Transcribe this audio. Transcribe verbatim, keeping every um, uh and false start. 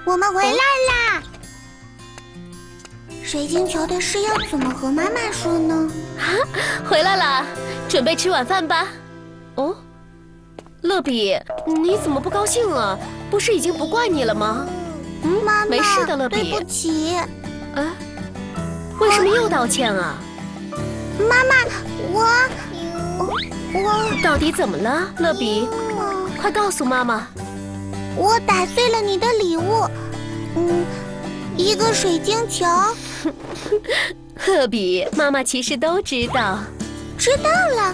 我们回来啦！水晶球的事要怎么和妈妈说呢？ 啊，回来啦，准备吃晚饭吧。哦，乐比，你怎么不高兴啊？不是已经不怪你了吗？嗯， 妈妈， 没事的，乐比。 对不起。 啊，为什么又道歉啊？ 妈妈，我我到底怎么了，乐比？ 我快告诉妈妈。 我打碎了你的礼物，嗯，一个水晶球。 乐比，妈妈其实都知道。 知道了。